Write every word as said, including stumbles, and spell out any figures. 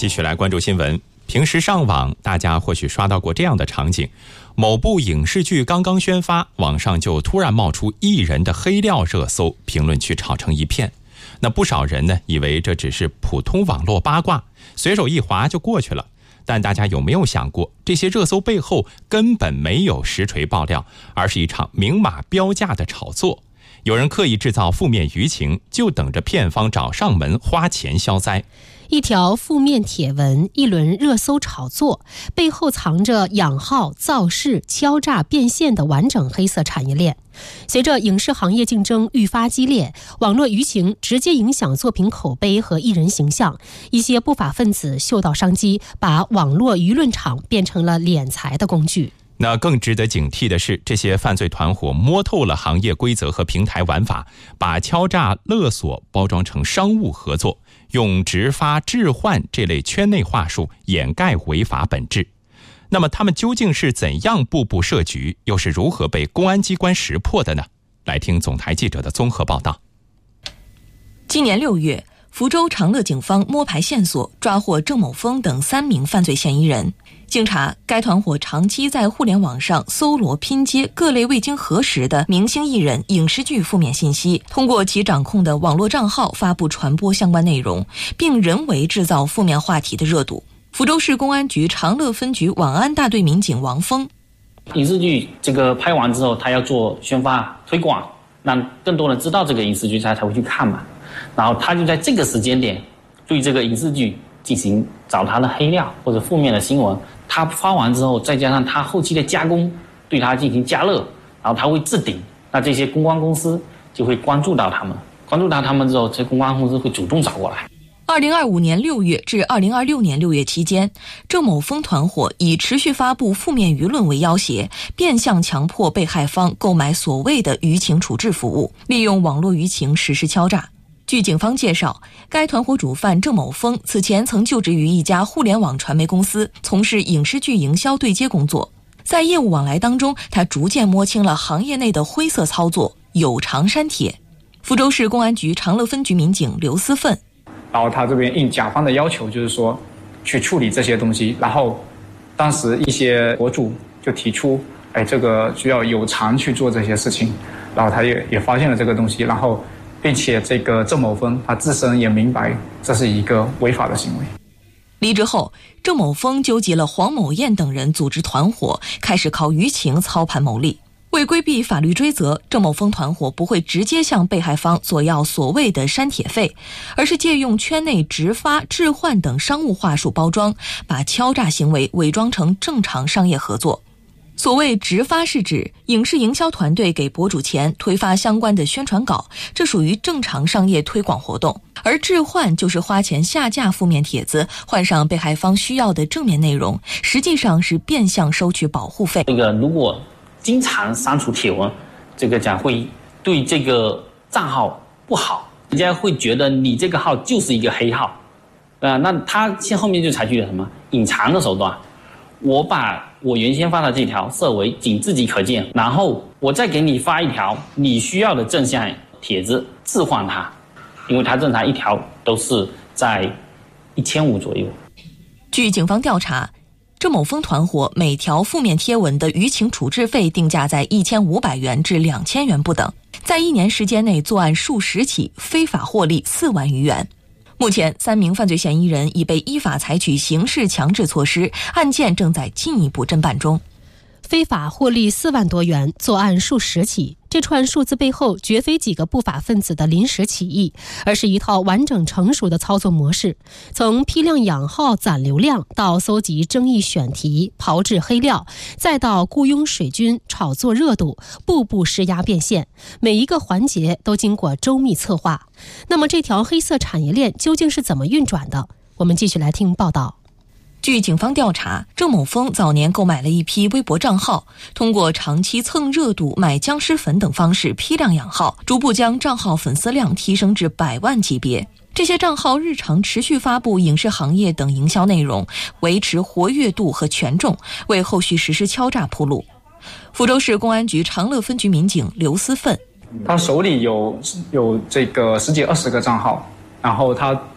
继续来关注新闻。平时上网，大家或许刷到过这样的场景：某部影视剧刚刚宣发，网上就突然冒出艺人的黑料热搜，评论区吵成一片。那不少人呢，以为这只是普通网络八卦，随手一划就过去了。但大家有没有想过，这些热搜背后根本没有实锤爆料，而是一场明码标价的炒作？有人刻意制造负面舆情，就等着片方找上门花钱消灾。 一条负面帖文，一轮热搜炒作，背后藏着养号、造势、敲诈、变现的完整黑色产业链。随着影视行业竞争愈发激烈，网络舆情直接影响作品口碑和艺人形象。一些不法分子嗅到商机，把网络舆论场变成了敛财的工具。 那更值得警惕的是，这些犯罪团伙摸透了行业规则和平台玩法，把敲诈勒索包装成商务合作，用直发置换这类圈内话术掩盖违法本质。那么他们究竟是怎样步步设局，又是如何被公安机关识破的呢？来听总台记者的综合报道。 今年六月，福州长乐警方摸排线索，抓获郑某峰等三名犯罪嫌疑人。经查，该团伙长期在互联网上搜罗拼接各类未经核实的明星艺人、影视剧负面信息，通过其掌控的网络账号发布传播相关内容，并人为制造负面话题的热度。福州市公安局长乐分局网安大队民警王峰： 影视剧这个拍完之后，他要做宣发推广，让更多人知道这个影视剧，他才会去看嘛。然后他就在这个时间点对这个影视剧进行找他的黑料或者负面的新闻，他发完之后，再加上他后期的加工，对他进行加热，然后他会置顶，那这些公关公司就会关注到他们，关注到他们之后，这公关公司会主动找过来。 二零二五年六月至二零二六年六月期间，郑某峰团伙以持续发布负面舆论为要挟，变相强迫被害方购买所谓的舆情处置服务，利用网络舆情实施敲诈。据警方介绍，该团伙主犯郑某峰此前曾就职于一家互联网传媒公司，从事影视剧营销对接工作。在业务往来当中，他逐渐摸清了行业内的灰色操作，有偿删帖。福州市公安局长乐分局民警刘思奋： 然后他这边应甲方的要求，就是说去处理这些东西。然后当时一些博主就提出，哎，这个需要有偿去做这些事情。然后他也也发现了这个东西，然后并且这个郑某峰他自身也明白这是一个违法的行为。 离职后，郑某峰纠集了黄某艳等人组织团伙，开始靠舆情操盘牟利。为规避法律追责，郑某峰团伙不会直接向被害方索要所谓的删帖费，而是借用圈内直发、置换等商务话术包装，把敲诈行为伪装成正常商业合作。所谓直发是指影视营销团队给博主钱推发相关的宣传稿，这属于正常商业推广活动；而置换就是花钱下架负面帖子，换上被害方需要的正面内容，实际上是变相收取保护费。 这个如果经常删除帖文，这个讲会对这个账号不好，人家会觉得你这个号就是一个黑号，呃，那他现后面就采取了什么隐藏的手段，我把我原先发的这条设为仅自己可见，然后我再给你发一条你需要的正向帖子置换它，因为它正常一条都是在一千五左右。 据警方调查，郑某峰团伙每条负面贴文的舆情处置费定价在一千五百元至两千元不等，在一年时间内作案数十起，非法获利四万余元。目前，三名犯罪嫌疑人已被依法采取刑事强制措施，案件正在进一步侦办中。 非法获利四万多元，作案数十起，这串数字背后绝非几个不法分子的临时起意，而是一套完整成熟的操作模式。从批量养号攒流量，到搜集争议选题、炮制黑料，再到雇佣水军炒作热度，步步施压变现，每一个环节都经过周密策划。那么这条黑色产业链究竟是怎么运转的？我们继续来听报道。 据警方调查，郑某峰早年购买了一批微博账号，通过长期蹭热度、买僵尸粉等方式批量养号，逐步将账号粉丝量提升至百万级别。这些账号日常持续发布影视行业等营销内容，维持活跃度和权重，为后续实施敲诈铺路。福州市公安局长乐分局民警刘思奋： 他手里有有这个十几二十个账号，然后他